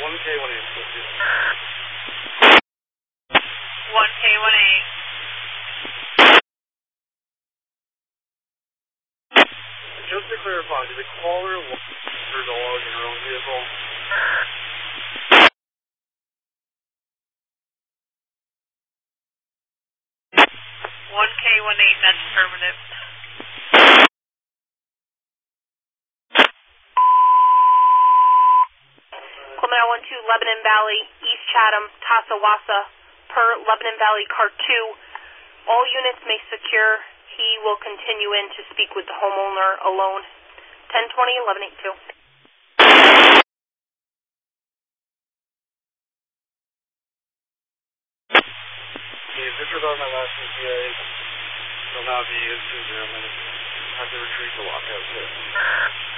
1K18. Just to clarify, did the caller walk her dog in her own vehicle? 1K18, that's affirmative. Clement 12, Lebanon Valley, East Chatham, Tasawasa, per Lebanon Valley Car 2. All units may secure. He will continue in to speak with the homeowner alone. 1020, 1182. Disregard my last ETA. Will now be issued. I'm going to have to retrieve the lockout too.